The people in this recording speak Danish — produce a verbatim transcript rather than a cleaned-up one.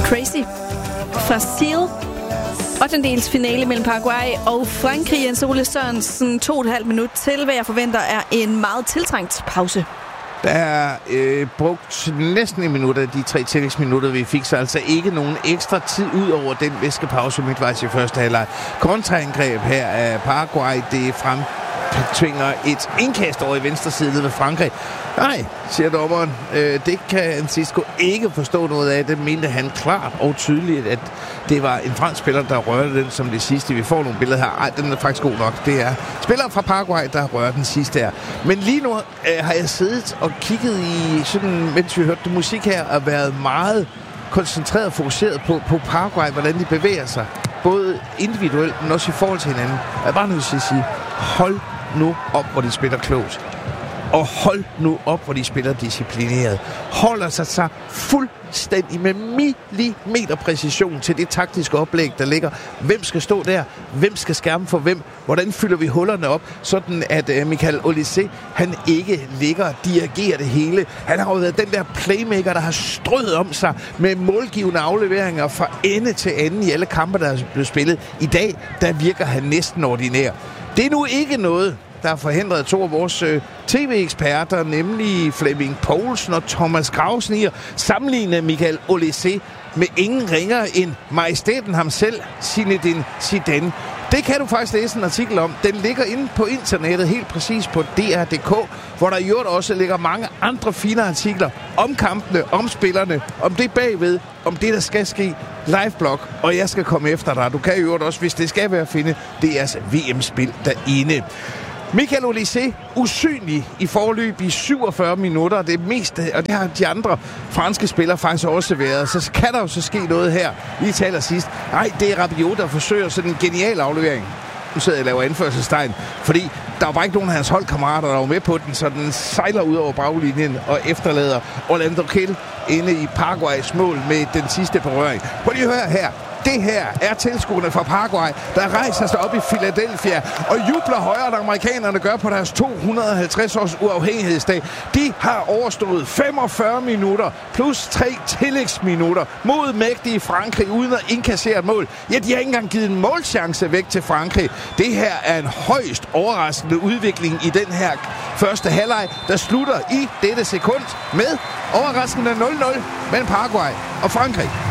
Crazy fra Seal. ottendels finale mellem Paraguay og Frankrig. Jens Ole Sørensen, to og et halvt minut til, hvad jeg forventer er en meget tiltrængt pause. Der er øh, brugt næsten en minut af de tre tillægsminutter, vi fik, så altså ikke nogen ekstra tid ud over den væskepause midtvejs i første halvleg. Kontraangreb her af Paraguay, det frem tvinger et indkast over i venstre side ved Frankrig. Nej, siger dommeren. Øh, det kan Cisco ikke forstå noget af. Det mente han klart og tydeligt, at det var en fransk spiller, der rørte den som det sidste. Vi får nogle billeder her. Ej, den er faktisk god nok. Det er spillere fra Paraguay, der rører den sidste her. Men lige nu øh, har jeg siddet og kigget i, sådan, mens vi hørte musik her, og været meget koncentreret og fokuseret på, på Paraguay, hvordan de bevæger sig. Både individuelt, men også i forhold til hinanden. Og jeg er bare nødt til at sige, hold nu op, hvor de spiller klogt. Og hold nu op, hvor de spiller disciplineret. Holder sig så fuldstændig med millimeter præcision til det taktiske oplæg, der ligger. Hvem skal stå der? Hvem skal skærme for hvem? Hvordan fylder vi hullerne op? Sådan at uh, Michael Olise, han ikke ligger og dirigerer det hele. Han har jo været den der playmaker, der har strøget om sig med målgivende afleveringer fra ende til ende i alle kampe, der er blevet spillet. I dag, der virker han næsten ordinær. Det er nu ikke noget, der har forhindret to af vores øh, tv-eksperter, nemlig Flemming Poulsen og Thomas Grausen, i at sammenligne Michael Olise med ingen ringere end majestæten ham selv, Zinedine Zidane. Det kan du faktisk læse en artikel om. Den ligger inde på internettet, helt præcis på D R punktum D K, hvor der i øvrigt også ligger mange andre fine artikler om kampene, om spillerne, om det bagved, om det, der skal ske. Liveblog, og jeg skal komme efter dig. Du kan i øvrigt også, hvis det skal være, finde D R's V M-spil derinde. Michael Olise, usynlig i forløb i syvogfyrre minutter. Det meste, og det har de andre franske spillere faktisk også været. Så kan der jo så ske noget her. Vi taler sidst. Nej, det er Rabiot, der forsøger sådan en genial aflevering. Nu sidder jeg og laver anførselstegn, fordi der var bare ikke nogen af hans holdkammerater, der var med på den, så den sejler ud over baglinjen og efterlader Orlando Kill inde i Paraguays mål med den sidste berøring. Prøv lige at høre her. Det her er tilskuerne fra Paraguay, der rejser sig op i Philadelphia og jubler højere, end amerikanerne gør på deres to hundrede og halvtreds års uafhængighedsdag. De har overstået femogfyrre minutter plus tre tillægsminutter mod mægtige Frankrig uden at indkassere et mål. Ja, de har ikke engang givet en målchance væk til Frankrig. Det her er en højst overraskende udvikling i den her første halvleg, der slutter i dette sekund med overraskende nul nul mellem Paraguay og Frankrig.